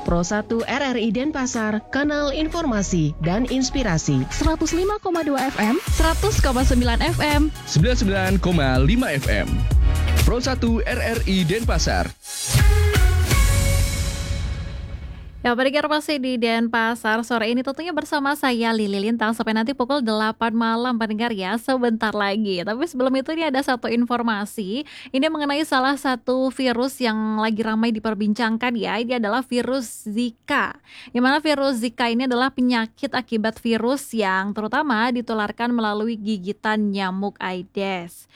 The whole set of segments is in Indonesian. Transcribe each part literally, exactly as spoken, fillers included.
Pro satu R R I Denpasar, kanal informasi dan inspirasi. seratus lima koma dua F M, seratus koma sembilan F M, sembilan puluh sembilan koma lima F M. Pro satu R R I Denpasar. Ya, pendengar masih di Denpasar sore ini tentunya bersama saya Lili Lintang sampai nanti pukul delapan malam pendengar ya, sebentar lagi. Tapi sebelum itu ini ada satu informasi, ini mengenai salah satu virus yang lagi ramai diperbincangkan ya, ini adalah virus Zika. Yang mana virus Zika ini adalah penyakit akibat virus yang terutama ditularkan melalui gigitan nyamuk Aedes.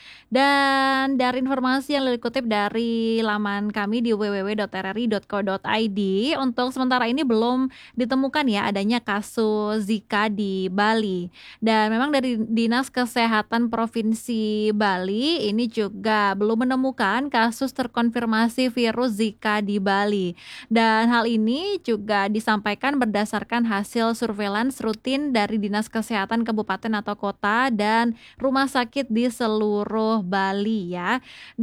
Dan dari informasi yang Lili kutip dari laman kami di w w w dot r r i dot co dot i d, untuk sementara ini belum ditemukan ya adanya kasus Zika di Bali. Dan memang dari Dinas Kesehatan Provinsi Bali ini juga belum menemukan kasus terkonfirmasi virus Zika di Bali. Dan hal ini juga disampaikan berdasarkan hasil surveillance rutin dari Dinas Kesehatan Kabupaten atau kota dan rumah sakit di seluruh Bali ya.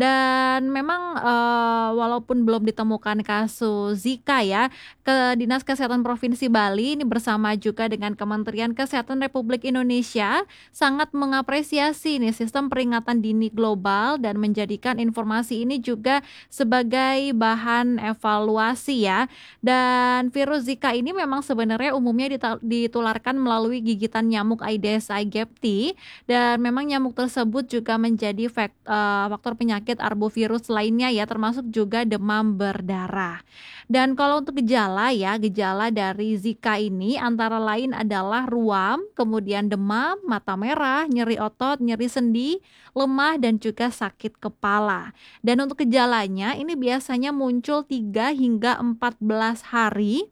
Dan memang uh, walaupun belum ditemukan kasus Zika ya, ke Dinas Kesehatan Provinsi Bali ini bersama juga dengan Kementerian Kesehatan Republik Indonesia sangat mengapresiasi nih sistem peringatan dini global dan menjadikan informasi ini juga sebagai bahan evaluasi ya. Dan virus Zika ini memang sebenarnya umumnya ditularkan melalui gigitan nyamuk Aedes aegypti, dan memang nyamuk tersebut juga menjadi faktor penyakit arbovirus lainnya ya, termasuk juga demam berdarah. Dan kalau untuk gejala ya, gejala dari Zika ini antara lain adalah ruam, kemudian demam, mata merah, nyeri otot, nyeri sendi, lemah, dan juga sakit kepala. Dan untuk gejalanya ini biasanya muncul tiga hingga empat belas hari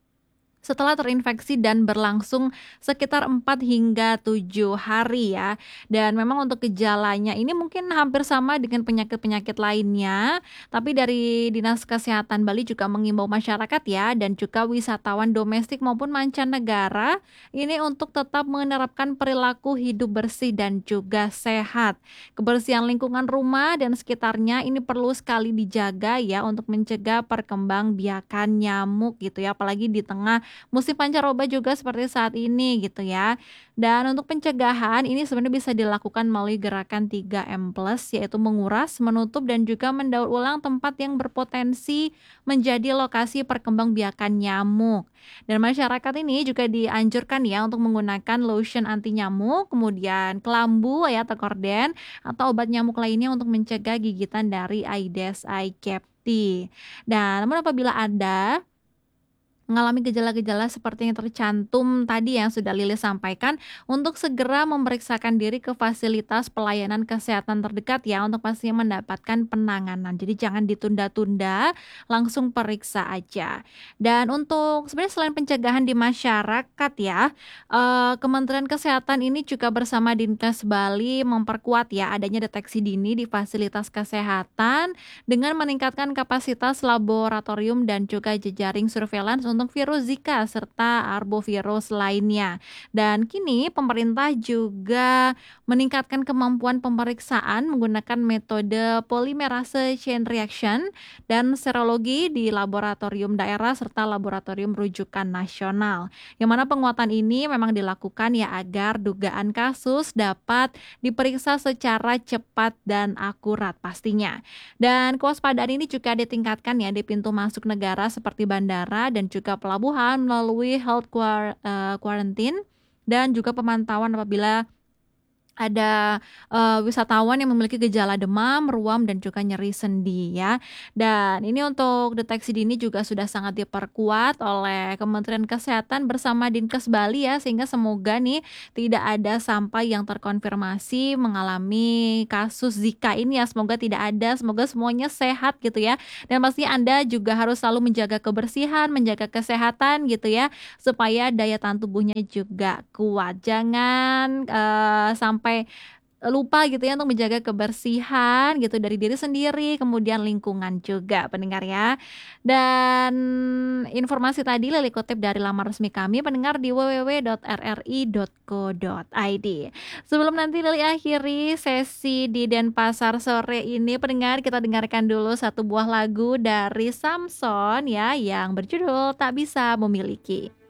setelah terinfeksi dan berlangsung sekitar empat hingga tujuh hari ya. Dan memang untuk gejalanya ini mungkin hampir sama dengan penyakit-penyakit lainnya, tapi dari Dinas Kesehatan Bali juga mengimbau masyarakat ya, dan juga wisatawan domestik maupun mancanegara ini untuk tetap menerapkan perilaku hidup bersih dan juga sehat. Kebersihan lingkungan rumah dan sekitarnya ini perlu sekali dijaga ya, untuk mencegah perkembangbiakan nyamuk gitu ya, apalagi di tengah musim pancaroba juga seperti saat ini gitu ya. Dan untuk pencegahan ini sebenarnya bisa dilakukan melalui gerakan tiga M plus, yaitu menguras, menutup, dan juga mendaur ulang tempat yang berpotensi menjadi lokasi perkembangbiakan nyamuk. Dan masyarakat ini juga dianjurkan ya untuk menggunakan lotion anti nyamuk, kemudian kelambu ya atau korden, atau obat nyamuk lainnya untuk mencegah gigitan dari Aedes aegypti. Dan namun apabila ada mengalami gejala-gejala seperti yang tercantum tadi yang sudah Lili sampaikan, untuk segera memeriksakan diri ke fasilitas pelayanan kesehatan terdekat ya, untuk pastinya mendapatkan penanganan. Jadi jangan ditunda-tunda, langsung periksa aja. Dan untuk sebenarnya selain pencegahan di masyarakat ya, eh, Kementerian Kesehatan ini juga bersama Dinkes Bali memperkuat ya adanya deteksi dini di fasilitas kesehatan dengan meningkatkan kapasitas laboratorium dan juga jejaring surveillance untuk virus Zika serta arbovirus lainnya. Dan kini pemerintah juga meningkatkan kemampuan pemeriksaan menggunakan metode polimerase chain reaction dan serologi di laboratorium daerah serta laboratorium rujukan nasional. Yang mana penguatan ini memang dilakukan ya agar dugaan kasus dapat diperiksa secara cepat dan akurat pastinya. Dan kewaspadaan ini juga ditingkatkan ya di pintu masuk negara seperti bandara dan juga pelabuhan melalui health quarantine dan juga pemantauan apabila ada uh, wisatawan yang memiliki gejala demam, ruam, dan juga nyeri sendi ya. Dan ini untuk deteksi dini juga sudah sangat diperkuat oleh Kementerian Kesehatan bersama Dinkes Bali ya, sehingga semoga nih tidak ada sampai yang terkonfirmasi mengalami kasus Zika ini ya. Semoga tidak ada, semoga semuanya sehat gitu ya. Dan pasti Anda juga harus selalu menjaga kebersihan, menjaga kesehatan gitu ya, supaya daya tahan tubuhnya juga kuat. Jangan uh, sampai sampai lupa gitu ya untuk menjaga kebersihan gitu dari diri sendiri, kemudian lingkungan juga pendengar ya. Dan informasi tadi Lili kutip dari laman resmi kami pendengar di w w w dot r r i dot co dot i d. Sebelum nanti Lili akhiri sesi di Denpasar sore ini pendengar, kita dengarkan dulu satu buah lagu dari Samson ya yang berjudul Tak Bisa Memiliki.